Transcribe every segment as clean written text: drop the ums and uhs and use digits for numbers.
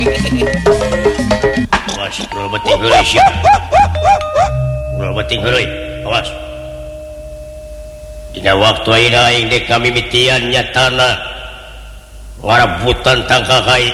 Awas, ulah beting heuleuy sia. Ulah beting heuleuy, awas. Dina waktu ayeuna aing dek kamimitian nyatana ngarabutan tangka kai.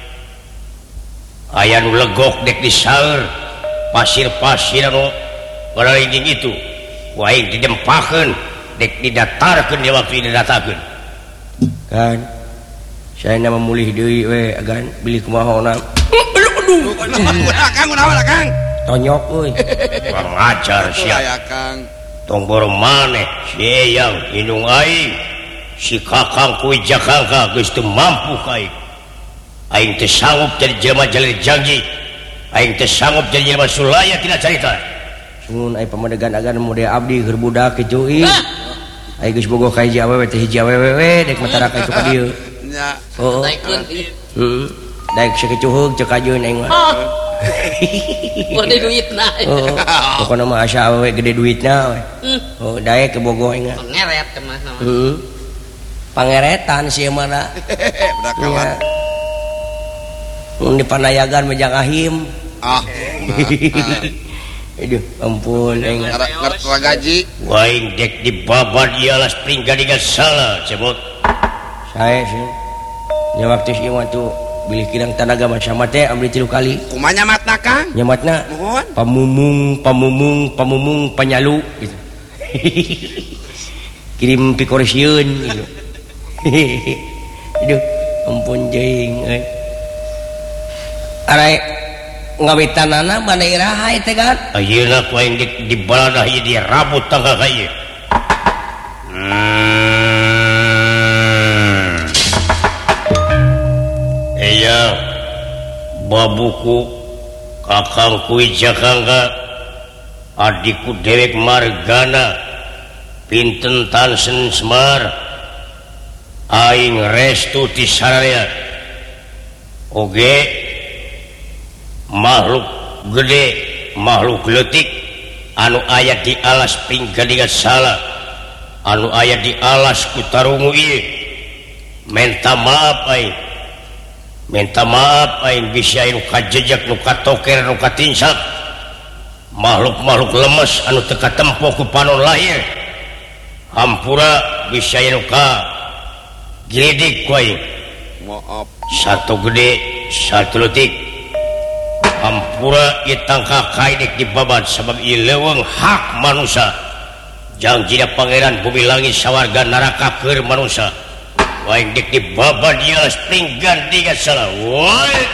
Aya nu legok dek disaeur pasir-pasir anu ngararinging itu. Ku aing didempakeun dek didatarkeun di waktu didatakeun. Kan saya nama mulih deui we agan beli kumaha aduh Kang kunaon Kang tonyok euy kurang ajar sia aya Kang tong boro maneh si yang indung aing si kakang kuy jakangka geus teu mampu ka aing teu sanggup jadi jelema jalir janji aing teu sanggup jadi jelema sulaya tina carita sun aya pamadegan agan mode abdi keur budak kitu aing geus bogoh ka hiji awewe teh hiji awewe dek mataraka itu ka dieu nya naikeun heeh daek sakecuheug ceuk ajeun aing mah gede duitna pokona mah asa awewe gede duitna we oh daek ke bogoh aing ngeret mah heeh pangeretan sieun mana udah kawan mun di Panayagan mejang ahim aduh ampun aing ngarep gaji waing dek dibabad ieu alas pringgadingan salah cebot sae sih nya waktu ieu mah tuh bilih kirang tanaga macam teh ambil 3 kali kumaha nyamatna Kang nyamatna nuhun pamumung panyalu gitu kirim pikorisiun gitu aduh ampun jeung euy are ngawitanana mana iraha teh kan ayeuna ku aing di baladah ieu di rabut tangga ka ieu iya babuku kakangku Jakangga adikku Dewek Margana pinten Tansen Semar aing restu ti sararea oge makhluk gede makhluk leutik anu aya di alas pinggadingan salah anu aya di alas ku tarungu ieu minta maaf aing minta maaf aing bisa anu kajejak nu katoker nu katinsak makhluk-makhluk lemes anu teu katempo ku panon lahir hampura bisa anu ka gidik ku aing maaf satu gede satu leutik hampura ieu tangka kaidek dibabad sabab ieu leuweung hak manusia jangjina pangeran bumi langit sawarga neraka keur manusia waing dek dibabad ieu pinggan diga salah woi